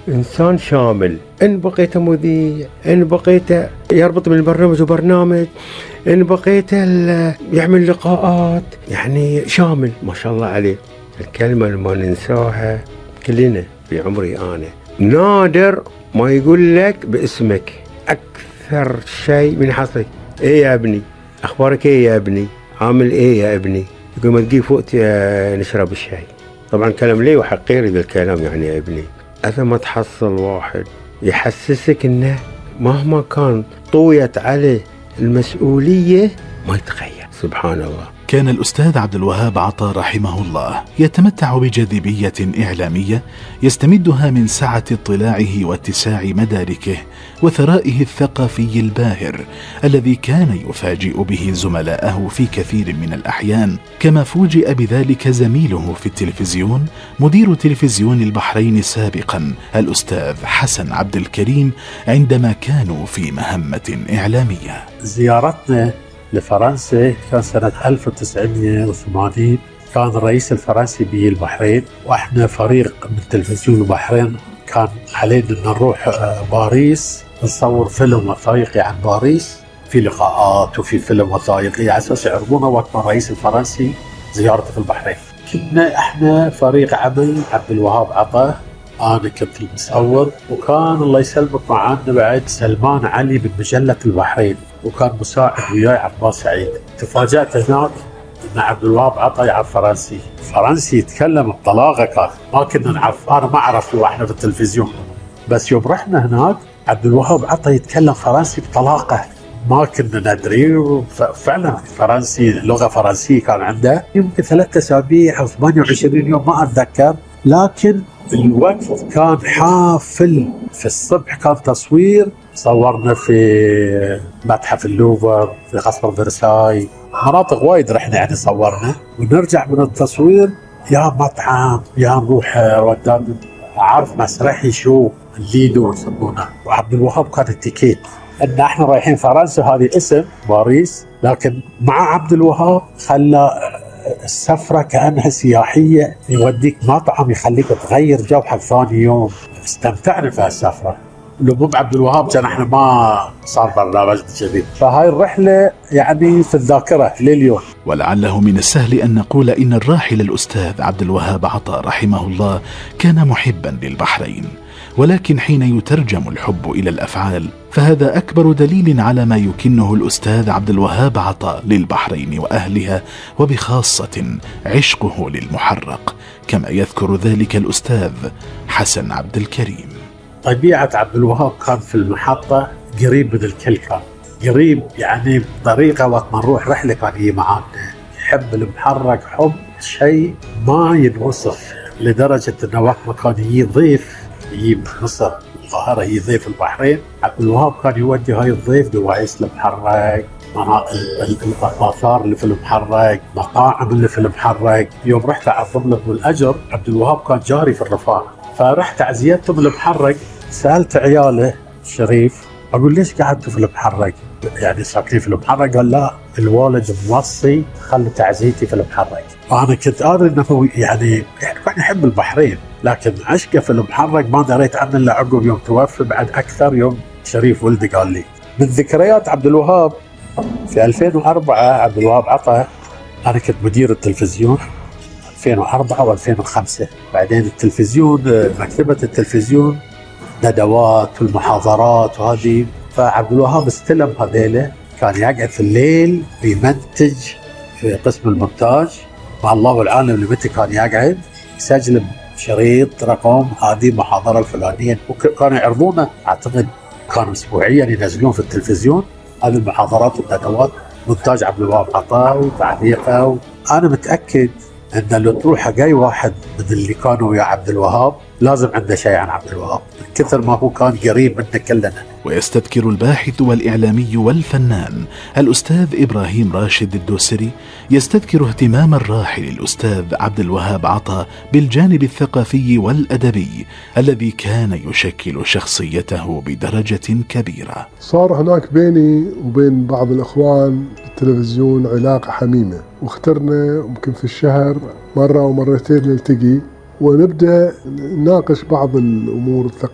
إنسان شامل، إن بقيت مذيع، إن بقيت يربط من برنامج وبرنامج، إن بقيت يعمل لقاءات، يعني شامل ما شاء الله عليه. الكلمة اللي ما ننساها كلنا في عمري أنا، نادر ما يقول لك باسمك. أكثر شيء من حصلك إيه يا ابني، أخبارك إيه يا ابني، عامل إيه يا ابني، يقول ما تجي فوق نشرب الشاي. طبعا كلام لي وحقيري بالكلام يعني يا ابني. إذا ما تحصل واحد يحسسك إنه مهما كان طويت عليه المسؤولية ما يتغير، سبحان الله. كان الأستاذ عبد الوهاب عطا رحمه الله يتمتع بجاذبية إعلامية يستمدها من سعة اطلاعه واتساع مداركه وثرائه الثقافي الباهر الذي كان يفاجئ به زملائه في كثير من الأحيان، كما فوجئ بذلك زميله في التلفزيون مدير تلفزيون البحرين سابقا الأستاذ حسن عبد الكريم عندما كانوا في مهمة إعلامية. زيارتنا لفرنسا كان سنة 1980، كان الرئيس الفرنسي بيجي البحرين، واحنا فريق من تلفزيون البحرين كان علينا ان نروح باريس نصور فيلم وثائقي عن باريس، في لقاءات وفي فيلم وثائقي على اساس يعرضونا وقت ما الرئيس الفرنسي زيارته في البحرين. كنا احنا فريق عمل عبد الوهاب عطا، انا كنت المصور، وكان الله يسلمك معانا بعد سلمان علي من مجلة البحرين، وكان مساعد وياي عباس سعيد. تفاجأت هناك ان عبد الوهاب عطا يعرف فرنسي، فرنسي يتكلم بطلاقه، كان ما كنا نعرف، انا ما اعرفه واحنا في التلفزيون، بس يوم رحنا هناك عبد الوهاب عطا يتكلم فرنسي بطلاقه ما كنا ندري. فعلا فرنسي، لغه فرنسيه كان عنده، يمكن 3 أسابيع او 28 يوم ما اتذكر، لكن الوقت كان حافل. في الصبح كان تصوير، صورنا في متحف اللوفر، في قصر فرساي، مناطق وايد رحنا يعني صورنا، ونرجع من التصوير يا مطعم يا نروح ودان عارف مسرحي شو الليدو يسمونه. وعبد الوهاب كان التيكيت ان احنا رايحين فرنسا، هذه اسم باريس، لكن مع عبد الوهاب خلى السفرة كأنها سياحية، يوديك مطعم يخليك تغير جو حق ثاني يوم. استمتعنا في هالسفرة. لو عبد الوهاب كان احنا ما صار برنامج جديد، فهاي الرحلة يعني في الذاكرة لليوم. ولعله من السهل أن نقول إن الراحل الأستاذ عبد الوهاب عطا رحمه الله كان محبا للبحرين، ولكن حين يترجم الحب إلى الأفعال فهذا أكبر دليل على ما يكنه الأستاذ عبد الوهاب عطا للبحرين وأهلها، وبخاصة عشقه للمحرق، كما يذكر ذلك الأستاذ حسن عبد الكريم. طبيعة عبد الوهاب كان في المحطة قريب من الكل، كان قريب يعني بطريقة وقت ما نروح رحلة كان يجي معانا، يحب المحرق حب شيء ما ينوصف، لدرجة انه وقت ما كان يجي ضيف يجي من مصر القاهرة يجي ضيف البحرين، عبد الوهاب كان يودي هاي الضيف دواعيس المحرق، الآثار اللي في المحرق، مطاعم اللي في المحرق. يوم رحت أعظم لهم الأجر، عبد الوهاب كان جاري في الرفاع، فرحت عزيتهم المحرق، سألت عياله شريف أقول ليش قعدتوا في المحرق؟ يعني ساكنين في المحرق؟ قال لا الوالد موصي خلوا تعزيتي في المحرق. أنا كنت أدري أنه يعني كان يحب البحرين، لكن عشقه في المحرق ما دريت عنه إلا عقب يوم توفى بعد أكثر. يوم شريف ولدي قال لي. من ذكريات عبد الوهاب في 2004 عبد الوهاب عطا، أنا كنت مدير التلفزيون 2004 و2005، بعدين التلفزيون مكتبة التلفزيون ندوات والمحاضرات وهذه، فعبد الوهاب استلم هذيله، كان يقعد في الليل يمنتج في قسم المونتاج مع الله والعالم اللي متى كان يقعد يسجل شريط رقم هذه المحاضرة الفلانية، وكانوا يعرضونه أعتقد كانوا أسبوعيا ينزلون في التلفزيون هذه المحاضرات والندوات، مونتاج عبد الوهاب عطا وتعليقه. أنا متأكد أن لو تروح حق أي واحد من اللي كانوا ويا عبد الوهاب لازم عنده شيء عن عبد الوهاب، كثر ما هو كان قريب منا كلنا. ويستذكر الباحث والإعلامي والفنان الأستاذ إبراهيم راشد الدوسري، يستذكر اهتمام الراحل الأستاذ عبد الوهاب عطا بالجانب الثقافي والأدبي الذي كان يشكل شخصيته بدرجة كبيرة. صار هناك بيني وبين بعض الإخوان التلفزيون علاقة حميمة، واخترنا ممكن في الشهر مرة أو مرتين نلتقي ونبدأ نناقش بعض الأمور الثقافية